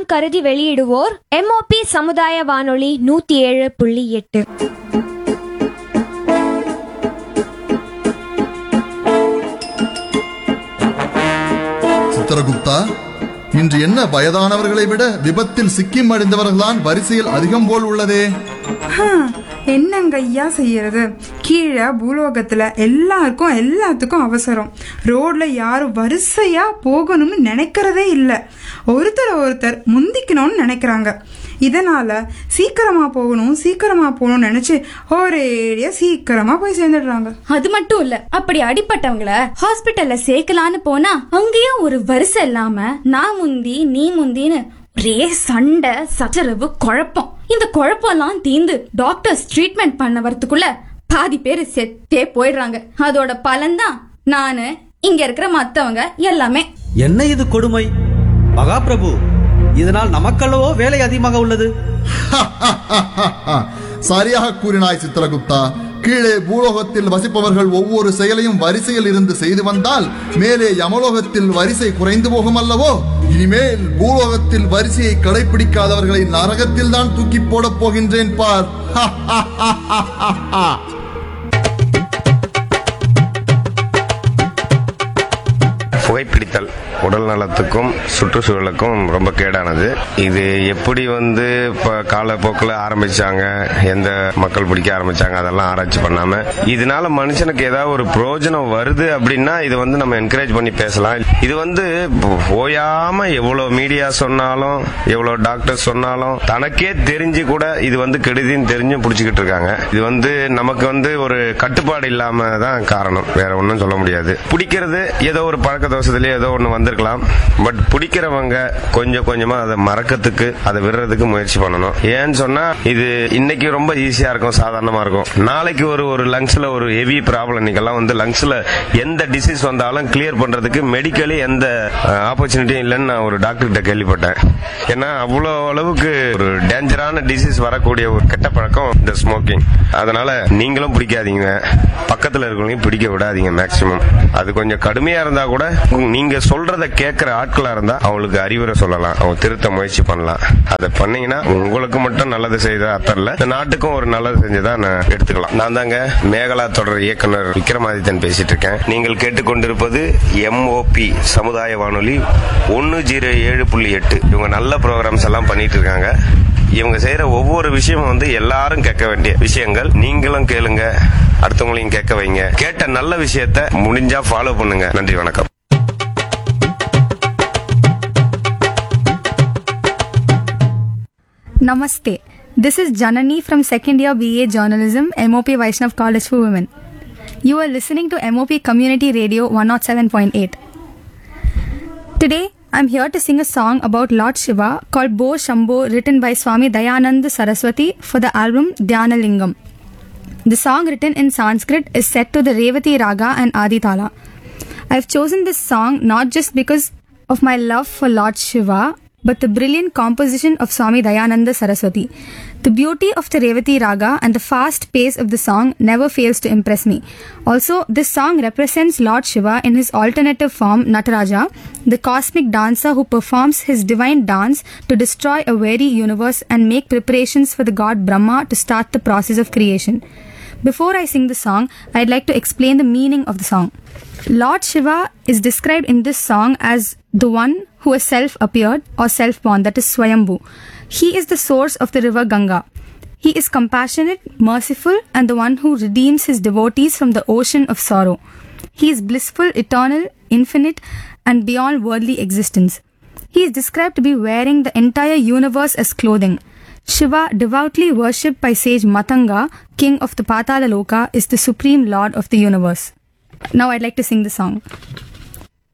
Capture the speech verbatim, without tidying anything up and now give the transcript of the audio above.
நலம் கருதி வெளியிடுவோர் எம்ஓபி சமுதாய வானொலி நூத்தி ஏழு புள்ளி எட்டு. சித்திரகுப்தா, இன்று என்ன வயதானவர்களை விட விபத்தில் சிக்கிம் அடைந்தவர்கள்தான் வரிசையில் அதிகம் போல் உள்ளதே. என்னங்க ஐயா செய்யறது? கீழே பூலோகத்துல எல்லாருக்கும் எல்லாத்துக்கும் அவசரம். ரோட்ல யாரும் வரிசையா போகணும்னு நினைக்கிறதே இல்ல. ஒருத்தர் ஒருத்தர் முந்திக்கணும்னு நினைக்கிறாங்க. இதனால சீக்கிரமா போகணும் சீக்கிரமா போகணும்னு நினைச்சு ஒரேடியா சீக்கிரமா போய் சேர்ந்துடுறாங்க. அது மட்டும் இல்ல, அப்படி அடிப்பட்டவங்கள ஹாஸ்பிட்டல்ல சேர்க்கலான்னு போனா அங்கேயும் ஒரு வரிசை இல்லாம நான் முந்தி நீ முந்தின்னு ஒரே சண்டை சச்சரவு குழப்பம். இந்த குழப்பம் எல்லாம் தீர்ந்து டாக்டர்ஸ் ட்ரீட்மெண்ட் பண்ண வரதுக்குள்ள பாதி பேர் செத்தே போயிடுறாங்க. அதோட பலன்தான் நானு இங்க இருக்கிற மத்தவங்க எல்லாமே. என்ன இது கொடுமை மகாபிரபு? இதனால் நமக்கல்லவோ வேலை அதிகமாக உள்ளது. சரியாக கூறினாய் சித்திரகுப்தா. கீழே பூலோகத்தில் வசிப்பவர்கள் ஒவ்வொரு செயலையும் வரிசையில் இருந்து செய்து வந்தால் மேலே யமலோகத்தில் வரிசை குறைந்து போகும் அல்லவோ? இனிமேல் பூலோகத்தில் வரிசையை கடைபிடிக்காதவர்களை நரகத்தில் தான் தூக்கி போடப் போகின்றேன் பார். புகைப்பிடித்தல் உடல் நலத்துக்கும் சுற்றுச்சூழலுக்கும் ரொம்ப கேடானது. இது எப்படி வந்து இப்போ காலப்போக்கில் ஆரம்பிச்சாங்க, எந்த மக்கள் பிடிக்க ஆரம்பிச்சாங்க, அதெல்லாம் ஆராய்ச்சி பண்ணாம இதனால மனுஷனுக்கு ஏதாவது ஒரு பிரயோஜனம் வருது அப்படின்னா இது வந்து நம்ம என்கரேஜ் பண்ணி பேசலாம். இது வந்து ஓயாம எவ்வளவு மீடியா சொன்னாலும் எவ்வளவு டாக்டர் சொன்னாலும் தனக்கே தெரிஞ்சு கூட இது வந்து கெடுதின்னு தெரிஞ்சு பிடிச்சிக்கிட்டு இருக்காங்க. இது வந்து நமக்கு வந்து ஒரு கட்டுப்பாடு இல்லாம தான் காரணம், வேற ஒன்றும் சொல்ல முடியாது. பிடிக்கிறது ஏதோ ஒரு பழக்க தோஷத்திலேயே ஏதோ ஒன்று வந்திருக்கலாம். பட் பிடிக்கிறவங்க கொஞ்சம் கொஞ்சமா அதை மறக்கிறதுக்கு அதை விடுறதுக்கு முயற்சி பண்ணணும். ஏன்னு சொன்னா இது இன்னைக்கு ரொம்ப ஈஸியா இருக்கும், சாதாரணமா இருக்கும். நாளைக்கு ஒரு ஒரு லங்ஸ்ல ஒரு ஹெவி ப்ராப்ளம், இன்னைக்கெல்லாம் வந்து லங்ஸ்ல எந்த டிசீஸ் வந்தாலும் கிளியர் பண்றதுக்கு மெடிக்கலி எந்த ஆப்பர்ச்சுனிட்டியும் இல்லைன்னு நான் ஒரு டாக்டர் கிட்ட கேள்விப்பட்டேன். ஏன்னா அவ்வளோ அளவுக்கு ஒரு டேஞ்சரான டிசீஸ் வரக்கூடிய ஒரு கெட்ட பழக்கம் இந்த ஸ்மோக்கிங். அதனால நீங்களும் பிடிக்காதீங்க, பக்கத்துல இருக்கிறவங்களையும் பிடிக்க விடாதீங்க மேக்சிமம். அது கொஞ்சம் கடுமையா இருந்தா கூட நீங்க சொல்றத கேட்கிற ஆட்களா இருந்தா அவங்களுக்கு அறிவுரை சொல்லலாம், அவங்க திருத்த முயற்சி பண்ணலாம். அதை பண்ணீங்கன்னா உங்களுக்கு மட்டும் நல்லது செய்த அத்தர்ல இந்த நாட்டுக்கும் ஒரு நல்லது செஞ்சதா நான் எடுத்துக்கலாம். நான் தாங்க மேகலா தொடர் இயக்குனர் விக்ரமாதித்தன் பேசிட்டு இருக்கேன். நீங்கள் கேட்டுக்கொண்டிருப்பது எம்ஓபி சமுதாய வானொலி ஒன்னு ஜீரோ ஏழு புள்ளி எட்டு. இவங்க நல்ல ப்ரோக்ராம்ஸ் எல்லாம் பண்ணிட்டு இருக்காங்க. இவங்க செய்யற ஒவ்வொரு விஷயமும் வந்து எல்லாரும் கேட்க வேண்டிய விஷயங்கள். நீங்களும் கேளுங்க, அடுத்தவங்களையும் கேட்க வைங்க. கேட்ட நல்ல விஷயத்த முடிஞ்சா ஃபாலோ பண்ணுங்க. நன்றி, வணக்கம். Namaste. This is Janani from second year B A Journalism, M O P Vaishnav College for Women. You are listening to M O P Community Radio one oh seven point eight. Today, I'm here to sing a song about Lord Shiva called Bo Shambho, written by Swami Dayananda Saraswati for the album Dhyanalingam. The song, written in Sanskrit, is set to the Revati Raga and Aditala. I've chosen this song not just because of my love for Lord Shiva, but the brilliant composition of Swami Dayananda Saraswati. The beauty of the Revati Raga and the fast pace of the song never fails to impress me. Also, this song represents Lord Shiva in his alternative form, Nataraja, the cosmic dancer who performs his divine dance to destroy a very universe and make preparations for the god Brahma to start the process of creation. Before I sing the song, I'd like to explain the meaning of the song. Lord Shiva is described in this song as the one who has self-appeared or self-born, that is Swayambhu. He is the source of the river Ganga. He is compassionate, merciful, and the one who redeems his devotees from the ocean of sorrow. He is blissful, eternal, infinite, and beyond worldly existence. He is described to be wearing the entire universe as clothing. Shiva, devoutly worshipped by sage Matanga, king of the Patala Loka, is the supreme lord of the universe. Now I'd like to sing the song.